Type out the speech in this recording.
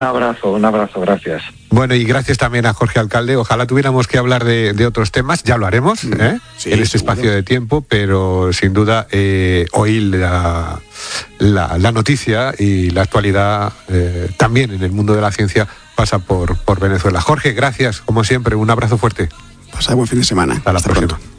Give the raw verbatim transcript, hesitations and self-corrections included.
Un abrazo, un abrazo, gracias. Bueno, y gracias también a Jorge Alcalde. Ojalá tuviéramos que hablar de, de otros temas, ya lo haremos, ¿eh? Sí, en este seguro. espacio de tiempo, pero sin duda eh, hoy la, la, la noticia y la actualidad eh, también en el mundo de la ciencia pasa por, por Venezuela. Jorge, gracias, como siempre, un abrazo fuerte. Pasad buen fin de semana. Hasta la Hasta próxima. pronto.